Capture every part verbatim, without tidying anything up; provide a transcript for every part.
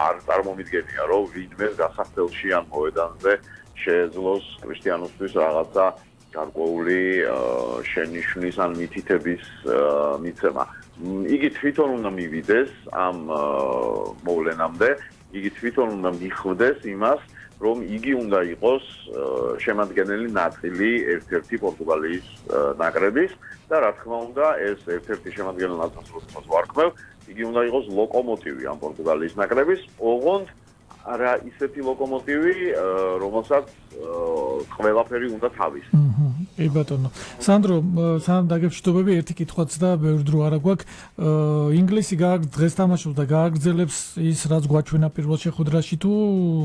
არ წარმომიდგენია, რომ ვინმე გასახდელში ან მოედანზე შეეძლოს ქრისტიანოსთვის რაღაცა გარკვეული შენიშვნის ან მითითების მიცემა. იგი თვითონ უნდა მივიდეს ამ მოვლენამდე, იგი თვითონ უნდა მიხვდეს იმას, რომ იგი უნდა იყოს შემადგენელი ნაწილი ერთ-ერთი პორტუგალიის ნაკრების და რა თქმა უნდა, ეს ერთ-ერთი შემადგენელი ნაწილი როდესაც ვარქმევ, იგი უნდა იყოს ლოკომოტივი ამ პორტუგალიის ნაკრების, ოღონდ არა ისეთი ლოკომოტივი, რომელსაც ყველაფერი უნდა თავის. კი ბატონო. სანდრო, სამ დაგეფშტობები ერთი კითხვაც და ბევრ დრო არა გვაქვს. ინგლისი დღეს თამაშობს და გააგრძელებს ის, რაც გვაჩვენა პირველ შეხვედრაში თუ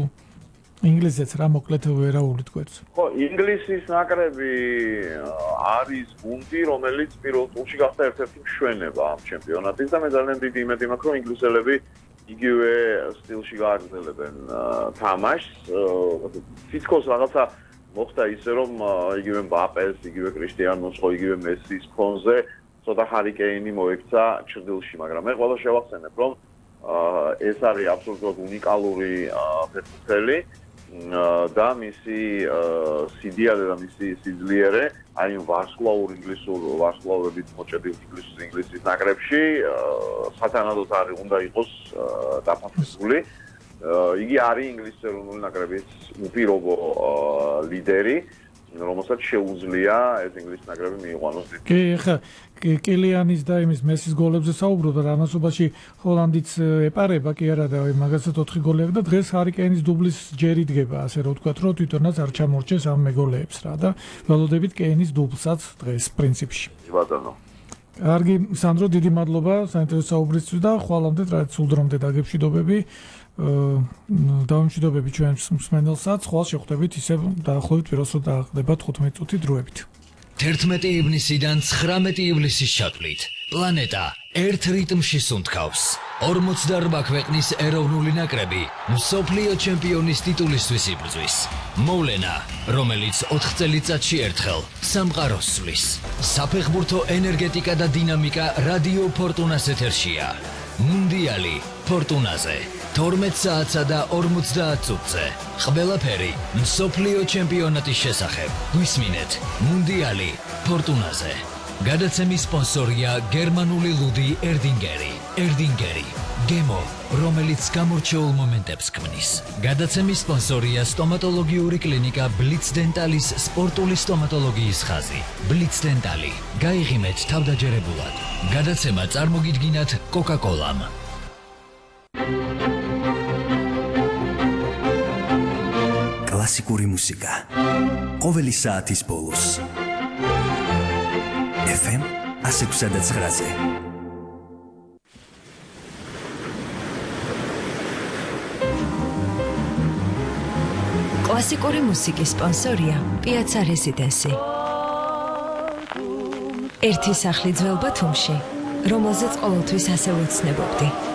ინგლისეც რა მოკლედ ვერაულით გვერდს. ხო, ინგლისის ნაკრები არის გუნდი, რომელიც პირველ ტურში გახდა ერთ-ერთი მშვენება ამ ჩემპიონატის და მე ძალიან დიდი იმედი მაქვს, რომ ინგლისელები იგივე სტილში გააგრძელებენ თამაშს. თითქოს რაღაცა მოხდა ისე, რომ იგივე მბაპეს, იგივე კრისტიანოს, ხო იგივე მესის ფონზე ცოტა ჰარი კეინი მოექცა ჩრდილში, მაგრამ მე ყველა შევახსენებ, რომ ეს არის აბსოლუტურად უნიკალური ფეხბურთელი და მისი სიდიადე და მისი სიძლიერე, აი ვარსკვლავურ ინგლისურ ვარსკვლავებით მოჭედილ ინგლისის ინგლისის ნაკრებში სათანადოდ არის უნდა იყოს დაფასებული. იგი არის ინგლისის ეროვნული ნაკრების უპირობო ლიდერი, რომელსაც შეუძლია ეს ინგლისის ნაკრები მიიყვანოს. კი, ხა კილიანის და იმის მესის გოლებზე საუბრობ და ამასობაში ჰოლანდიც ეპარება, კი არა და მაგასაც ოთხი გოლი აქვს და დღეს ჰარი კეინის დუბლის ჯერი დგება, ასე რომ ვთქვათ, რომ თვითონაც არ ჩამორჩეს ამ მეგოლეებს რა და ველოდებით კეინის დუბლსაც დღეს პრინციპში. ბატონო. კარგი, სანდრო, დიდი მადლობა საინტერესო საუბრისთვის და ხვალამდე ტრადიციულ დრომდე დაგეფშვიდობები. დავიმშვიდობები ჩვენს მსმენელსაც, ხვალ შეხვდებით ისე დაახლოებით პიროსო დაახდება თხუთმეტი წუთი დროებით. თერთმეტი ივნისიდან ცხრამეტი ივლისის ჩათვლით პლანეტა ერთ რიტმში სუნთქავს. ორმოცდაორ ქვეყნის ეროვნული ნაკრები მსოფლიო ჩემპიონის ტიტულისთვის იბრძვის. მოვლენა, რომელიც ოთხ წელიწადში ერთხელ სამყაროს სვლის. საფეხბურთო ენერგეტიკა და დინამიკა რადიო ფორტუნას ეთერშია. მუნდიალი ფორტუნაზე. თორმეტ საათსა და ორმოცდაათ წუთზე. ყველაფერი მსოფლიო ჩემპიონატის შესახებ. გვისმინეთ მუნდიალი ფორტუნაზე. გადაცემის სპონსორია გერმანული ლუდი ერდინგერი. ერდინგერი. გემო, რომელიც გამორჩეულ მომენტებს ქმნის. გადაცემის სპონსორია სტომატოლოგიური კლინიკა ბლიც დენტალის სპორტული სტომატოლოგიის ხაზი. ბლიც დენტალი. გაიღიმეთ თავდაჯერებულად. გადაცემა წარმოგიდგინათ კოკა-კოლამ. კლასიკური მუსიკა. ყოველი საათის ბოლოს. ეფ ემ one oh six point nine-ზე. კლასიკური მუსიკის სპონსორია პიაცა რეზიდენსი. ერთი სახლი ძველ ბათუმში, რომელზეც ყოველთვის ასე ვეცნებობდი.